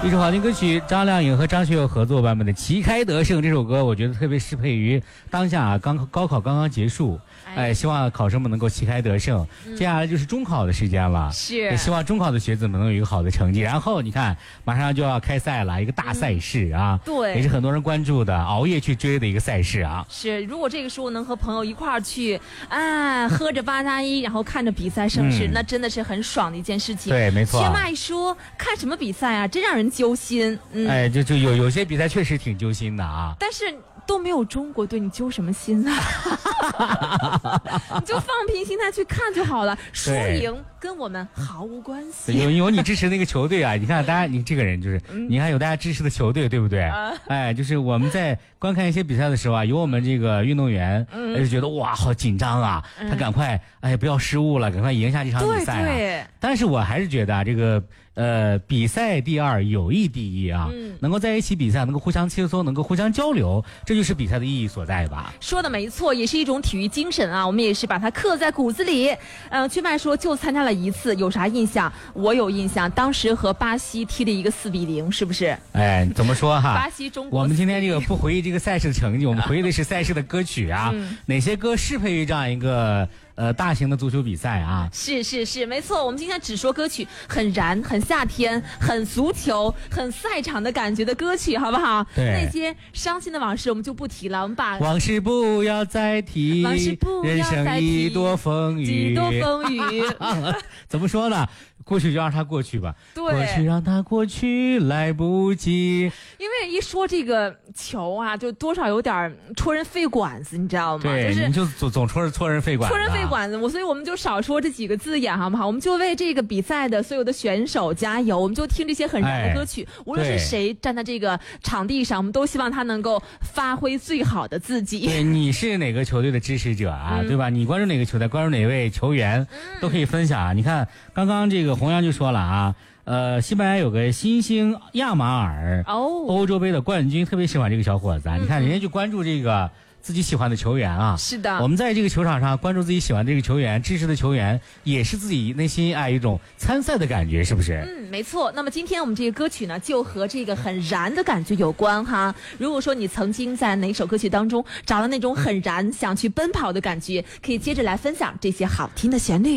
一首好听歌曲，张靓颖和张学友合作版本的《旗开得胜》这首歌，我觉得特别适配于当下啊，高考刚刚结束，希望考生们能够旗开得胜。接下来就是中考的时间了，也希望中考的学子们能有一个好的成绩。然后你看，马上就要开赛了，一个大赛事啊， 对， 也是很多人关注的，熬夜去追的一个赛事啊。 是，如果这个时候能和朋友一块儿去，喝着8+1，然后看着比赛盛世，那真的是很爽的一件事情。 对，没错。 薛麦说，看什么比赛啊，真让人揪心。 就有些比赛确实挺揪心的啊。 但是都没有中国队，你揪什么心啊？你就放平心态去看就好了，输赢跟我们毫无关系。 有你支持那个球队啊，你看大家，你这个人就是，你看有大家支持的球队，对不对？就是我们在观看一些比赛的时候啊，有我们这个运动员，就觉得哇，好紧张啊，他赶快不要失误了，赶快赢下这场比赛啊。 对。 但是我还是觉得啊，这个比赛第二，友谊第一啊，能够在一起比赛，能够互相切磋，能够互相交流，这就是比赛的意义所在吧。 说的没错，也是一种体育精神啊，我们也是把它刻在骨子里。薛麦说就参加了一次，有啥印象？我有印象，当时和巴西踢了一个4-0，是不是？ 怎么说哈？ 巴西中国。 我们今天这个不回忆这个赛事的成绩，我们回忆的是赛事的歌曲啊，哪些歌适配于这样一个大型的足球比赛啊？ 是，没错。我们今天只说歌曲，很燃，很夏天，很足球，很赛场的感觉的歌曲，好不好？ 对。 那些伤心的往事我们就不提了，我们把往事不要再提，人生一朵风雨，怎么说呢？过去就让它过去吧， 对， 过去让它过去，来不及。 因为一说这个球啊，就多少有点戳人肺管子，你知道吗？ 对， 就是你就总戳人肺管子， 戳人肺管子。所以我们就少说这几个字眼，好不好？我们就为这个比赛的所有的选手加油，我们就听这些很燃的歌曲。无论是谁站在这个场地上，我们都希望他能够发挥最好的自己。 对，你是哪个球队的支持者啊？对吧？你关注哪个球队，关注哪位球员，都可以分享啊。你看，刚刚这个弘扬就说了啊。西班牙有个新星亚马尔，欧洲杯的冠军，特别喜欢这个小伙子啊。你看人家就关注这个自己喜欢的球员啊。 是的， 我们在这个球场上关注自己喜欢的这个球员，支持的球员，也是自己内心一种参赛的感觉，是不是？ 没错。那么今天我们这个歌曲呢，就和这个很燃的感觉有关哈。如果说你曾经在哪首歌曲当中找到那种很燃想去奔跑的感觉，可以接着来分享这些好听的旋律。